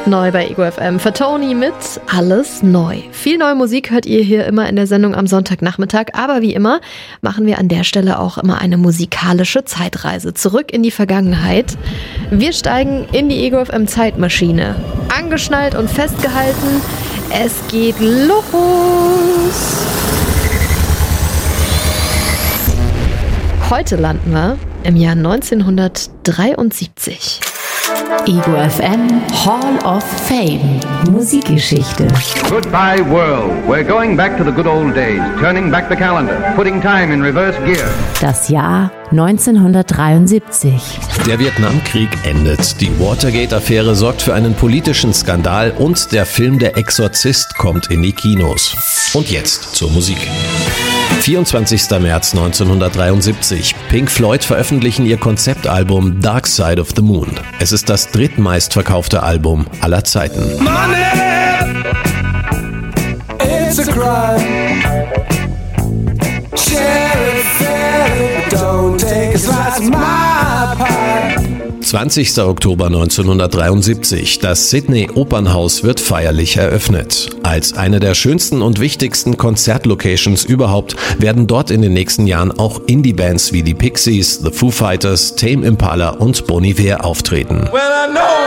Neu bei Ego FM für Tony mit Alles neu. Viel neue Musik hört ihr hier immer in der Sendung am Sonntagnachmittag, aber wie immer machen wir an der Stelle auch immer eine musikalische Zeitreise zurück in die Vergangenheit. Wir steigen in die Ego FM Zeitmaschine. Angeschnallt und festgehalten, es geht los! Heute landen wir im Jahr 1973. Ego FM Hall of Fame Musikgeschichte. Goodbye world. We're going back to the good old days, turning back the calendar, putting time in reverse gear. Das Jahr 1973. Der Vietnamkrieg endet, die Watergate-Affäre sorgt für einen politischen Skandal und der Film Der Exorzist kommt in die Kinos. Und jetzt zur Musik. 24. März 1973. Pink Floyd veröffentlichen ihr Konzeptalbum Dark Side of the Moon. Es ist das drittmeistverkaufte Album aller Zeiten. Money, it's a crime. Share it, fair it, don't take it, slice my pie. 20. Oktober 1973. Das Sydney Opernhaus wird feierlich eröffnet. Als eine der schönsten und wichtigsten Konzertlocations überhaupt werden dort in den nächsten Jahren auch Indie-Bands wie die Pixies, The Foo Fighters, Tame Impala und Bon Iver auftreten.